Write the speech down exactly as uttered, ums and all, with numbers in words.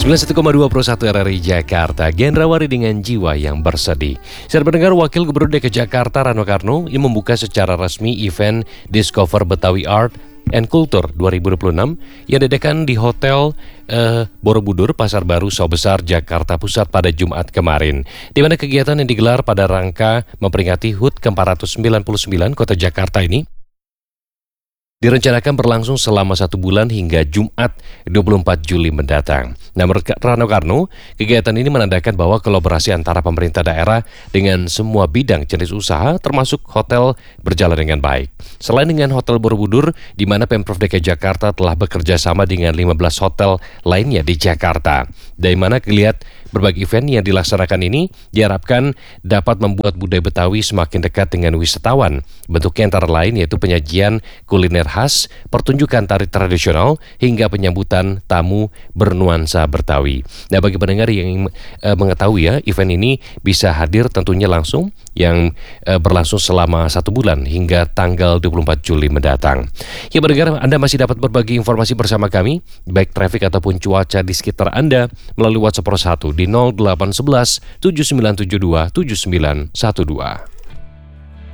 sembilan puluh satu koma dua Pro satu R R I Jakarta, Gendrawari dengan jiwa yang bersedih. Saudara pendengar, Wakil Gubernur D K I Jakarta Rano Karno yang membuka secara resmi event Discover Betawi Art and Culture dua ribu dua puluh enam yang diadakan di Hotel uh, Borobudur, Pasar Baru, Sawah Besar, Jakarta Pusat pada Jumat kemarin. Di mana kegiatan yang digelar pada rangka memperingati H U T ke empat ratus sembilan puluh sembilan Kota Jakarta ini direncanakan berlangsung selama satu bulan hingga Jumat dua puluh empat Juli mendatang. Nah, menurut Rano Karno, kegiatan ini menandakan bahwa kolaborasi antara pemerintah daerah dengan semua bidang jenis usaha termasuk hotel berjalan dengan baik. Selain dengan Hotel Borobudur, di mana Pemprov D K I Jakarta telah bekerja sama dengan lima belas hotel lainnya di Jakarta. Dari mana kelihat berbagai event yang dilaksanakan ini diharapkan dapat membuat budaya Betawi semakin dekat dengan wisatawan. Bentuknya antara lain yaitu penyajian kuliner khas, pertunjukan tari tradisional, hingga penyambutan tamu bernuansa Betawi. Nah, bagi pendengar yang e, mengetahui ya, event ini bisa hadir tentunya langsung yang e, berlangsung selama satu bulan hingga tanggal dua puluh empat Juli mendatang. Ya, pendengar, Anda masih dapat berbagi informasi bersama kami, baik trafik ataupun cuaca di sekitar Anda melalui WhatsApp Pro satu di nol delapan satu satu tujuh sembilan tujuh dua tujuh sembilan satu dua.